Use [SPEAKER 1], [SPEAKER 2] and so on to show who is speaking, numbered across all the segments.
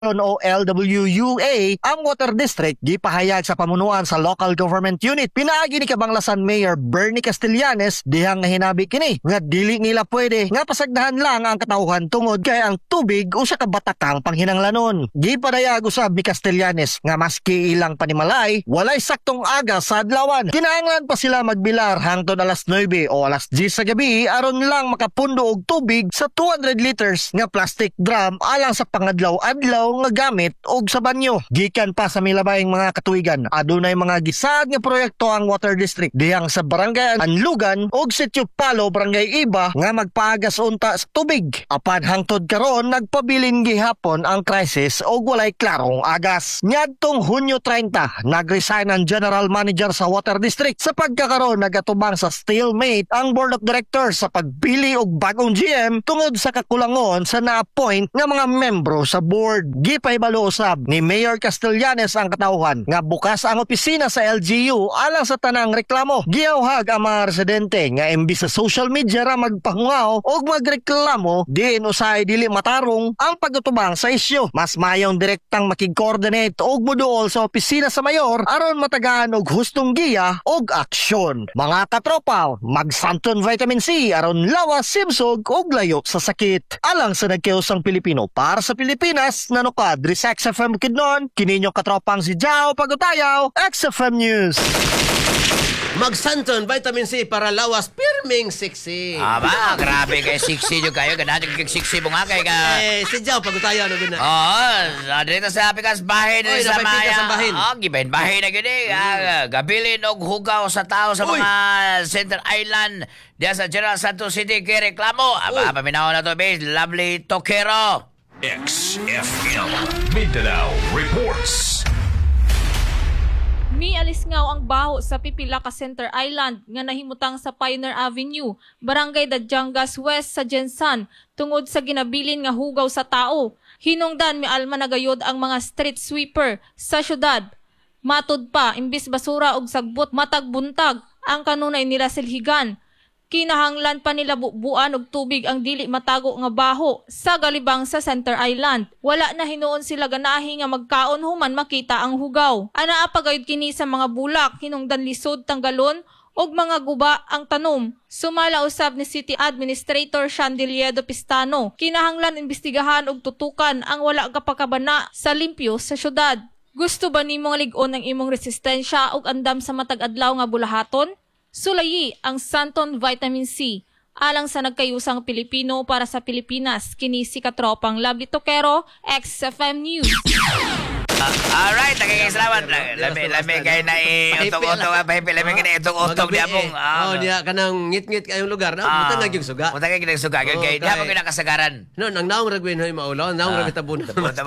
[SPEAKER 1] o LWUA ang Water District gipahayag sa pamunuan sa Local Government Unit. Pinaagi ni Cabanglasan Mayor Bernie Castellanes dihang hinabi kini nga dili nila pwede nga pasagdahan lang ang katawhan tungod kay ang tubig usa ka batakang panghinanglanon. Gipadayag usab ni Castellanes nga maski ilang panimalay walay saktong aga sa adlawan. Kinahanglan pa sila magbilar hangtod alas 9 o alas 10 sa gabi aron lang makapundo og tubig sa 200 liters nga plastic drum alang sa pangadlaw-adlaw nga gamit og sa banyo. Gikan pa sa milabayng mga katuigan, adunay mga gisaad nga proyekto ang Water District dihang sa Barangay Anlugan og Sitio Palo, Barangay Iba nga magpaagas unta sa tubig. Apan hangtod karon nagpabilin gihapon ang crisis og walay klarong agas. Niadtong Hunyo 30, nagresign ang General Manager sa Water District. Sa pagkakaroon nagatubang sa stalemate ang Board of Directors sa pagpili og bagong GM tungod sa kakulangon sa na-appoint nga mga membro sa board. Gipahibalo usab ni Mayor Castellanes ang katawhan nga bukas ang opisina sa LGU alang sa tanang reklamo. Giyawhag ang mga residente nga imbis sa social media ra magpahungaw og magreklamo diin usay dili matarong ang pagtutubang sa isyu. Mas mayong direktang makig-coordinate og moduol sa opisina sa mayor aron matagaan og hustong giya og aksyon. Mga katropa, mag-Santon Vitamin C aron lawas, simsog og layo sa sakit. Alang sa nagkiusang Pilipino para sa Pilipinas, nanukad ri sa XFM Kidnon, kininyo katropang si Jao Pagutayaw, XFM News.
[SPEAKER 2] Mag-Santon Vitamin C para lawas pirming siksi.
[SPEAKER 3] Aba, grabe kay siksi nyo kayo. Ganaan yung siksi mo nga kay ka.
[SPEAKER 2] Si Jao Pagutayaw na guna.
[SPEAKER 3] Oo, dito sa Pikas Bahin.
[SPEAKER 2] Oy,
[SPEAKER 3] sa
[SPEAKER 2] napay Pikas ang bahin.
[SPEAKER 3] Oo, gibahin bahin na gini. Gabilin og hugaw sa tao sa mga Center Island. Diyan sa General Santos City, kay reklamo. Aba, paminaw na to, base. Lovely Tokero.
[SPEAKER 4] XFM Mindanao Reports.
[SPEAKER 5] Mialisngaw ang baho sa pipila ka Center Island nga nahimutang sa Pioneer Avenue, Barangay Dadjangas West sa Jensan tungod sa ginabilin nga hugaw sa tao. Hinungdan mialma nagayod ang mga street sweeper sa syudad. Matud pa, imbis basura og sagbot matag buntag ang kanunay nila silhigan. Kinahanglan pa nila bubuan og tubig ang dili matago nga baho sa galibang sa Center Island. Wala na hinuon sila ganahi nga magkaon human makita ang hugaw. Anaa pagayud kini sa mga bulak, hinungdan lisod tanggalon og mga guba ang tanom. Sumala usab ni City Administrator Shandiliedo Pistano. Kinahanglan imbestigahan og tutukan ang wala kapakabana sa limpyo sa syudad. Gusto ba nimo nga lig-on ang imong resistensya og andam sa matag adlaw nga bulahaton? Sulayi ang Santon Vitamin C alang sa nagkayusang Pilipino para sa Pilipinas. Kini si katropang Lovely Tokero, XFM News.
[SPEAKER 3] Alright, nagkikisalamat. Lami kayo na utong-utong. Lami kayo na utong-utong niya pong.
[SPEAKER 2] Niya ka nang ngit-ngit kayong lugar. Punta na yung suga.
[SPEAKER 3] Punta kayo ng suga. Kaya di ako kinakasagaran.
[SPEAKER 2] No, ang naong ragwin hoy maulaw. Naong ragwin tabunan.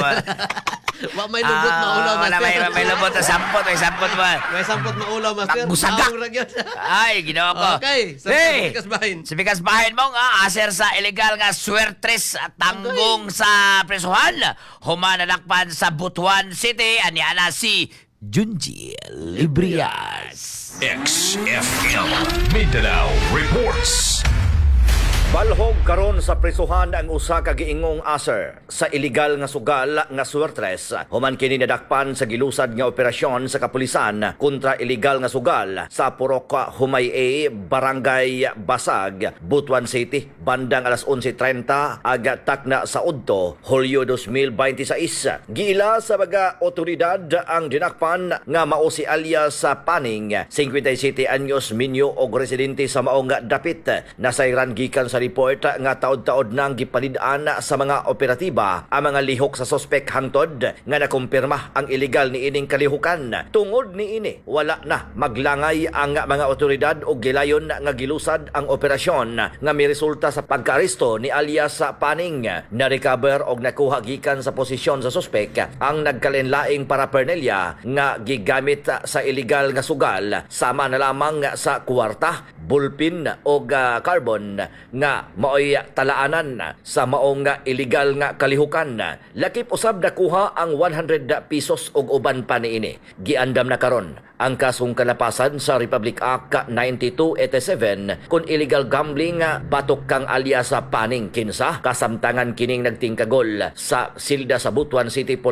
[SPEAKER 2] Wa may lubot
[SPEAKER 3] Ah,
[SPEAKER 2] maulaw,
[SPEAKER 3] wala,
[SPEAKER 2] master.
[SPEAKER 3] may lubot na sampot. May sampot ba?
[SPEAKER 2] May sampot maulaw, master.
[SPEAKER 3] Busagak.
[SPEAKER 2] Naong ragwin.
[SPEAKER 3] Ay, ginawa ko.
[SPEAKER 2] Okay, sa Pikas Bahin.
[SPEAKER 3] Sa Pikas Bahin mo nga, aser sa illegal nga swertres at tanggong sa presuhan. Humanalakpan sa Butuan City. Anyana si Junji Librias.
[SPEAKER 4] XFM Mindanao Reports.
[SPEAKER 6] Balhog karon sa prisuhan ang usa ka giingong aser sa illegal nga sugal nga swertres. Human kini nadakpan sa gilusad nga operasyon sa kapulisan kontra illegal nga sugal sa Purok Humay-A, Barangay Basag, Butuan City, bandang alas 11:30 aga takna sa Udto, Hulyo 2026. Giila sa mga otoridad ang dinakpan nga mao si alias sa Paning, 57 anyos, minyo og residente sa maong dapit. Nasayran gikan sa report nga taod-taod nang gipalid-an sa mga operatiba ang mga lihok sa sospek hangtod nga nakumpirma ang illegal ni ining kalihukan. Tungod ni ini, wala na maglangay ang mga otoridad og gilayon nga gilusad ang operasyon nga miresulta sa pagkaaresto ni alias sa Paning. Na-recover og nakuha gikan sa posisyon sa sospek ang nagkalinlaing paraphernalia nga gigamit sa illegal nga sugal sama na lamang sa kwarta, bulpin o carbon nga maoy talaanan sa maong illegal nga kalihukan. Lakip usab nakuha ang 100 pesos og uban pa niini. Giandam na karon ang kasong kalapasan sa Republic Act 9287 kung illegal gambling batok kang alias sa paning kinsa kasamtangan kining nagtingkagol sa silda sa Butuan City